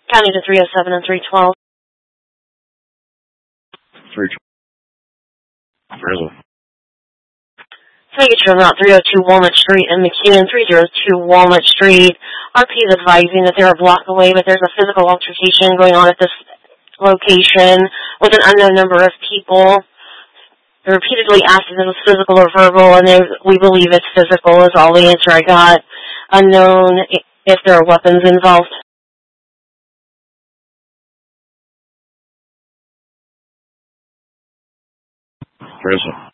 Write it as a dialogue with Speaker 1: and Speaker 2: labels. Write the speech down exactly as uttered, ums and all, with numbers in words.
Speaker 1: County to three oh seven and three twelve.
Speaker 2: three twelve. Really?
Speaker 1: Signature route three oh two Walnut Street in McEwen, three oh two Walnut Street. R P is advising that they're a block away, but there's a physical altercation going on at this location with an unknown number of people. They repeatedly asked if it was physical or verbal, and they, we believe it's physical is all the answer I got. Unknown if there are weapons involved.
Speaker 2: Prison.